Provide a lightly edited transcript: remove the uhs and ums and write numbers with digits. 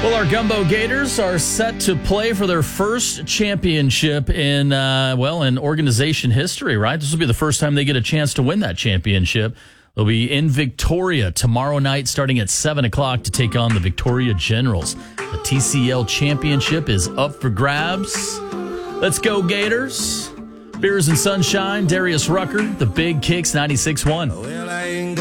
Well, our Gumbo Gators are set to play for their first championship in organization history, right? This will be the first time they get a chance to win that championship. They'll be in Victoria tomorrow night starting at 7 o'clock to take on the Victoria Generals. The TCL championship is up for grabs. Let's go, Gators. Beers and Sunshine, Darius Rucker, the Big Kicks 96.1.